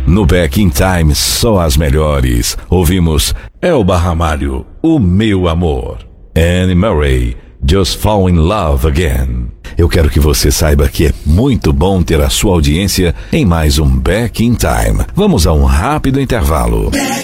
No Back in Time, só as melhores. Ouvimos Elba Ramalho, O Meu Amor. Anne Murray, Just Fall in Love Again. Eu quero que você saiba que é muito bom ter a sua audiência em mais um Back in Time. Vamos a um rápido intervalo.